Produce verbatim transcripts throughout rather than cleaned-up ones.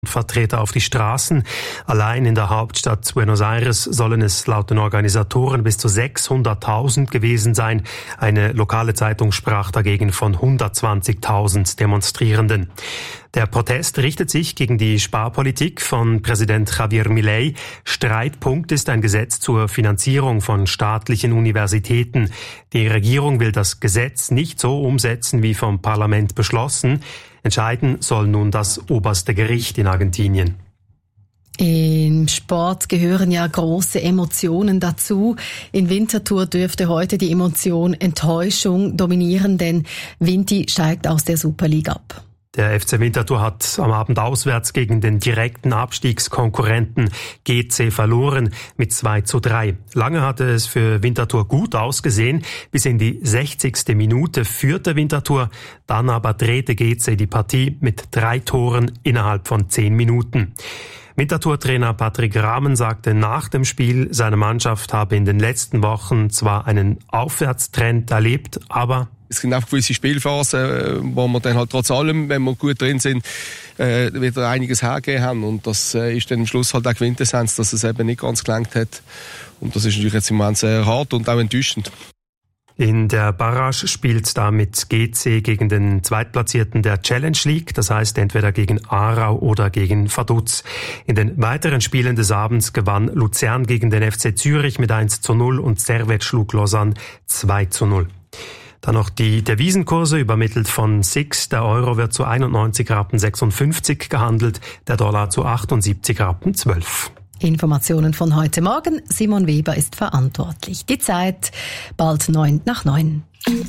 Vertreter auf die Straßen. Allein in der Hauptstadt Buenos Aires sollen es laut den Organisatoren bis zu sechshunderttausend gewesen sein. Eine lokale Zeitung sprach dagegen von hundertzwanzigtausend Demonstrierenden. Der Protest richtet sich gegen die Sparpolitik von Präsident Javier Milei. Streitpunkt ist ein Gesetz zur Finanzierung von staatlichen Universitäten. Die Regierung will das Gesetz nicht so umsetzen, wie vom Parlament beschlossen. Entscheiden soll nun das oberste Gericht in Argentinien. Im Sport gehören ja große Emotionen dazu. In Winterthur dürfte heute die Emotion Enttäuschung dominieren, denn Vinti steigt aus der Super League ab. Der F C Winterthur hat am Abend auswärts gegen den direkten Abstiegskonkurrenten G C verloren mit zwei zu drei. Lange hatte es für Winterthur gut ausgesehen. Bis in die sechzigste Minute führte Winterthur. Dann aber drehte G C die Partie mit drei Toren innerhalb von zehn Minuten. Winterthur-Trainer Patrick Rahmen sagte nach dem Spiel, seine Mannschaft habe in den letzten Wochen zwar einen Aufwärtstrend erlebt, aber es gibt einfach gewisse Spielphasen, wo wir dann halt trotz allem, wenn wir gut drin sind, äh, wieder einiges hergegeben haben. Und das äh, ist dann am Schluss halt auch Quintessenz, dass es eben nicht ganz gelangt hat. Und das ist natürlich jetzt im Moment sehr hart und auch enttäuschend. In der Barrage spielt damit G C gegen den Zweitplatzierten der Challenge League, das heißt entweder gegen Aarau oder gegen Vaduz. In den weiteren Spielen des Abends gewann Luzern gegen den F C Zürich mit eins zu null und Servette schlug Lausanne zwei zu null. Dann noch die Devisenkurse, übermittelt von S I X. Der Euro wird zu einundneunzig Rappen sechsundfünfzig gehandelt, der Dollar zu achtundsiebzig Rappen zwölf. Informationen von heute Morgen. Simon Weber ist verantwortlich. Die Zeit bald neun nach neun.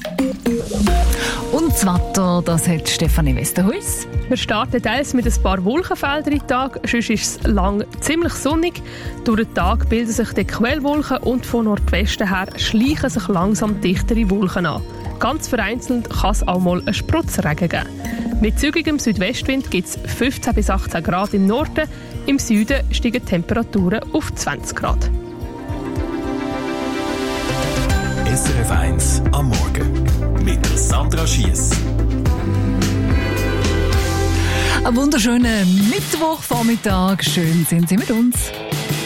Und das Wetter, das hat Stefanie Westerhuis. Wir starten teils mit ein paar Wolkenfeldern im Tag, sonst ist es lang ziemlich sonnig. Durch den Tag bilden sich die Quellwolken und von Nordwesten her schleichen sich langsam dichtere Wolken an. Ganz vereinzelt kann es auch mal einen Sprotzregen geben. Mit zügigem Südwestwind gibt es fünfzehn bis achtzehn Grad im Norden, im Süden steigen die Temperaturen auf zwanzig Grad. S R F eins am Morgen mit Sandra Schiess. Einen wunderschönen Mittwochvormittag. Schön sind Sie mit uns.